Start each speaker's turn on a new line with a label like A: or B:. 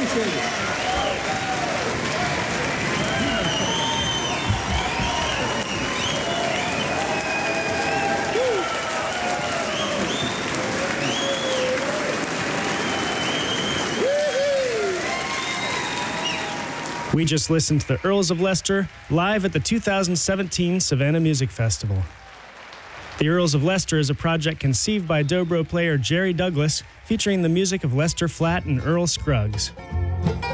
A: We just listened to the Earls of Leicester live at the 2017 Savannah Music Festival. The Earls of Leicester is a project conceived by dobro player Jerry Douglas, featuring the music of Lester Flatt and Earl Scruggs.